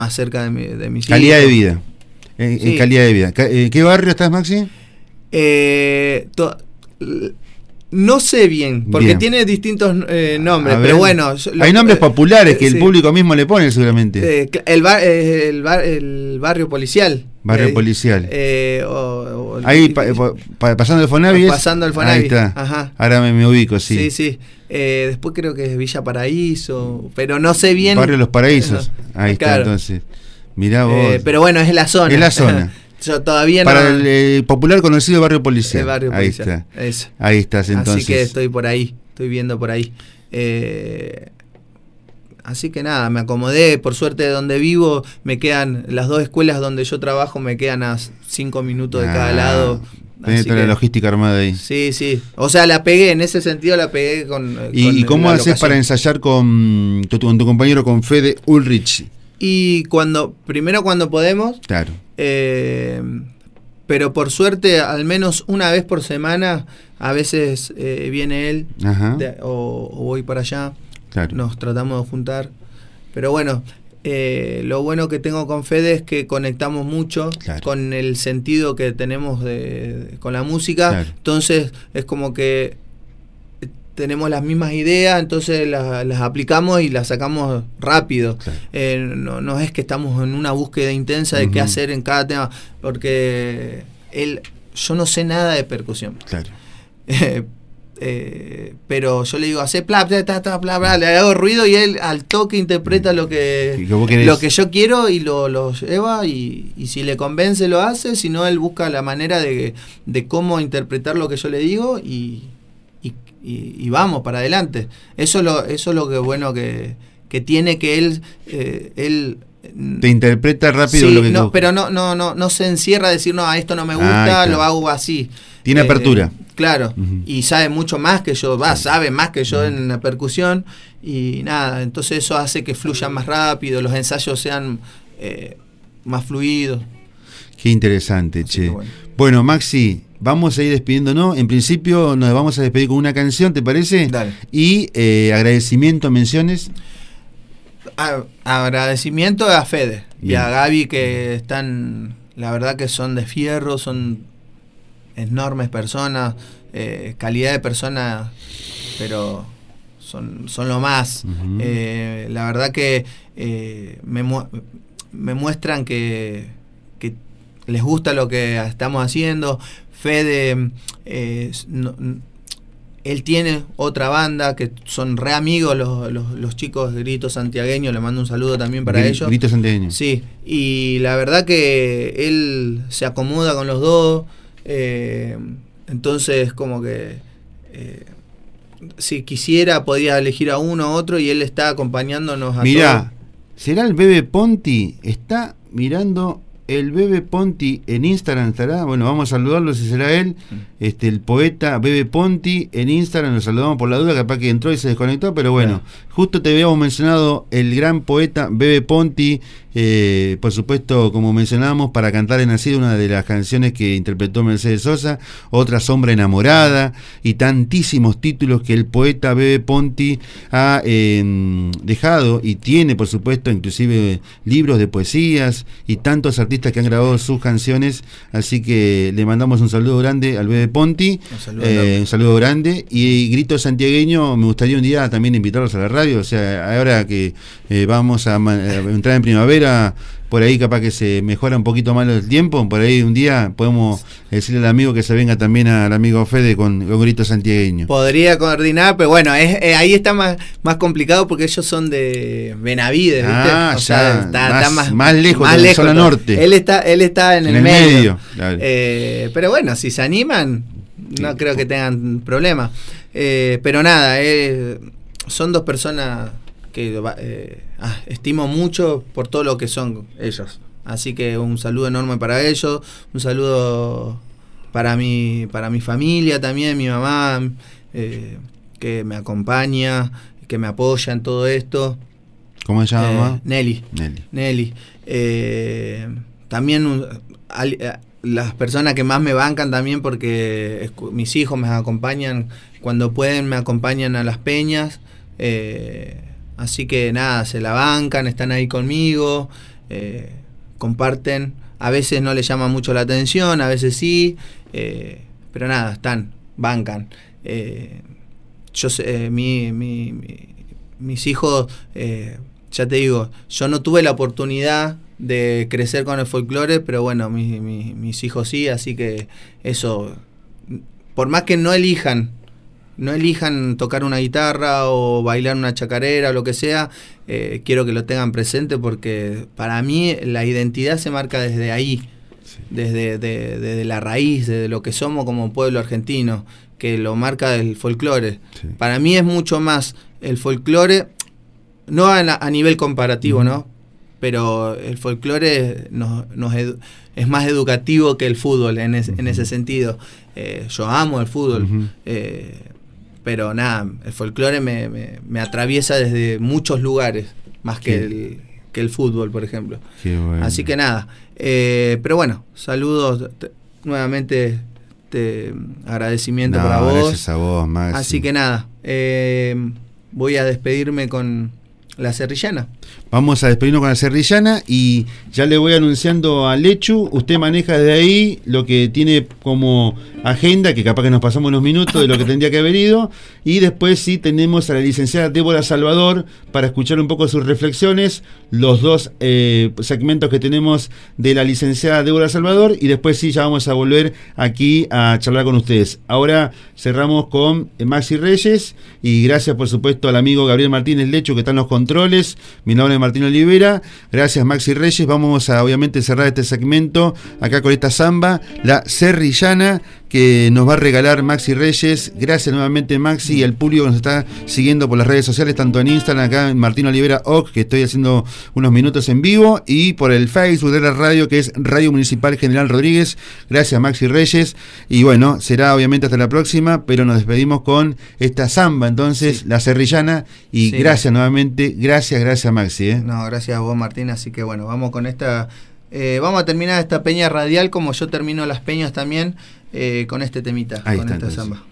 más cerca de mis calidad hijos. de vida. Sí. Calidad de vida. ¿Qué barrio estás, Maxi? No sé bien, porque Bien. tiene distintos nombres, A ver. pero bueno. Hay nombres populares que el sí. público mismo le pone seguramente. El barrio policial. Barrio policial. Ahí, pasando el Fonavi. Pasando el Fonavi. Ahí está. Ajá. Ahora me ubico, sí. Sí. Después creo que es Villa Paraíso, pero no sé bien. Barrio Los Paraísos. Ahí está, entonces. Mirá vos. Pero bueno, es la zona. Es la zona. Yo todavía para el popular conocido barrio policial. El barrio policial. Ahí está. Eso. Ahí estás entonces. Así que estoy por ahí, estoy viendo por ahí. Así que nada, me acomodé. Por suerte de donde vivo, me quedan las dos escuelas donde yo trabajo, me quedan a 5 minutos de cada lado. Tenés toda la logística armada ahí. Sí. O sea, la pegué, en ese sentido la pegué con. ¿Y cómo haces para ensayar con tu compañero, con Fede Ulrich? Y primero cuando podemos. Claro. Pero por suerte, al menos una vez por semana, a veces viene él o voy para allá. Claro. Nos tratamos de juntar. Pero bueno, lo bueno que tengo con Fede es que conectamos mucho con el sentido que tenemos con la música. Claro. Entonces es como que tenemos las mismas ideas, entonces las aplicamos y las sacamos rápido. Claro. No es que estamos en una búsqueda intensa de qué hacer en cada tema, porque yo no sé nada de percusión. Claro. Pero yo le digo, hace bla, le hago ruido y él al toque interpreta lo que yo quiero y lo lleva, y si le convence lo hace, si no él busca la manera de cómo interpretar lo que yo le digo y vamos para adelante. Eso es lo que bueno que tiene, que él te interpreta rápido lo que pero no se encierra a decir, no, esto no me gusta, lo hago así. Tiene apertura. Claro, y sabe mucho más que yo, sabe más que yo en la percusión, y nada, entonces eso hace que fluya más rápido, los ensayos sean más fluidos. Qué interesante, che. Bueno, Maxi, vamos a ir despidiéndonos. En principio nos vamos a despedir con una canción, ¿te parece? Dale. Y agradecimiento, menciones. Agradecimiento a Fede y a Gaby, que están, la verdad que son de fierro, son enormes personas, calidad de personas, pero son lo más. La verdad que me muestran que les gusta lo que estamos haciendo. Fede, él tiene otra banda que son re amigos, los chicos de Grito Santiagueño, le mando un saludo también para ellos. Grito Santiagueño. Sí, y la verdad que él se acomoda con los dos, entonces como que si quisiera podía elegir a uno u otro, y él está acompañándonos a Mirá, ¿será el Bebe Ponti? Está mirando el Bebe Ponti en Instagram, estará. Bueno, vamos a saludarlo si será él. El poeta Bebe Ponti en Instagram, lo saludamos por la duda, capaz que entró y se desconectó, pero bueno, justo te habíamos mencionado el gran poeta Bebe Ponti, por supuesto, como mencionábamos, Para cantar he nacido, una de las canciones que interpretó Mercedes Sosa, Otra sombra enamorada, y tantísimos títulos que el poeta Bebe Ponti ha dejado, y tiene, por supuesto, inclusive libros de poesías y tantos artistas que han grabado sus canciones. Así que le mandamos un saludo grande al Bebe Ponti, un saludo grande. Y Grito Santiagueño, me gustaría un día también invitarlos a la radio, o sea, ahora que vamos a entrar en primavera, por ahí capaz que se mejora un poquito más el tiempo, por ahí un día podemos decirle al amigo que se venga también al amigo Fede con Grito Santiagueño. Podría coordinar, pero bueno, ahí está más complicado, porque ellos son de Benavides, ¿viste? O sea, está más lejos de la zona norte. Él está en el medio. Claro. Pero bueno, si se animan, no creo que tengan problema. Pero nada, son dos personas que estimo mucho por todo lo que son ellos. Así que un saludo enorme para ellos, un saludo para mi familia también, mi mamá, que me acompaña, que me apoya en todo esto. ¿Cómo se llama, mamá? Nelly. También las personas que más me bancan también, porque mis hijos me acompañan cuando pueden, me acompañan a las peñas. Así que nada, se la bancan, están ahí conmigo. comparten, a veces no les llama mucho la atención, a veces sí, pero nada, bancan. Yo sé, mis hijos, ya te digo, yo no tuve la oportunidad de crecer con el folclore, pero bueno, mis hijos sí, así que eso, por más que no elijan tocar una guitarra o bailar una chacarera o lo que sea, quiero que lo tengan presente, porque para mí la identidad se marca desde ahí, sí, desde la raíz, desde lo que somos como pueblo argentino, que lo marca el folclore. Sí. Para mí es mucho más el folclore, no a nivel comparativo, ¿no? Pero el folclore es más educativo que el fútbol en ese sentido. Yo amo el fútbol, pero nada, el folclore me atraviesa desde muchos lugares, más que el fútbol, por ejemplo. Qué bueno. Así que nada, pero bueno, saludos nuevamente, agradecimiento para vos. Gracias a vos, Maxi. Así que nada, voy a despedirme con la Serrillana. Vamos a despedirnos con la Serrillana y ya le voy anunciando a Lechu. Usted maneja desde ahí lo que tiene como agenda, que capaz que nos pasamos unos minutos de lo que tendría que haber ido, y después sí tenemos a la licenciada Débora Salvador para escuchar un poco sus reflexiones, los dos segmentos que tenemos de la licenciada Débora Salvador, y después sí ya vamos a volver aquí a charlar con ustedes. Ahora cerramos con Maxi Reyes, y gracias por supuesto al amigo Gabriel Martínez Lechu, que está en los controles. Mi nombre es Martín Olivera. Gracias, Maxi Reyes. Vamos a obviamente cerrar este segmento acá con esta samba, la Serrillana, que nos va a regalar Maxi Reyes. Gracias nuevamente, Maxi, y al público que nos está siguiendo por las redes sociales, tanto en Instagram, acá en Martín Olivera OC, que estoy haciendo unos minutos en vivo, y por el Facebook de la radio, que es Radio Municipal General Rodríguez. Gracias, Maxi Reyes. Y bueno, será obviamente hasta la próxima, pero nos despedimos con esta samba, entonces, sí, la Serrillana. Y sí, gracias nuevamente. Gracias, Maxi. No, gracias a vos, Martín. Así que bueno, vamos con esta. Vamos a terminar esta peña radial como yo termino las peñas también, con este temita, ahí con está, esta entonces samba.